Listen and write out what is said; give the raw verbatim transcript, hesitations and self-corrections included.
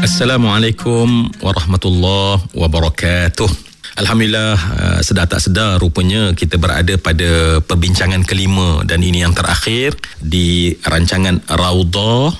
Assalamualaikum warahmatullahi wabarakatuh. Alhamdulillah, uh, sedar tak sedar rupanya kita berada pada perbincangan kelima dan ini yang terakhir di rancangan Raudhah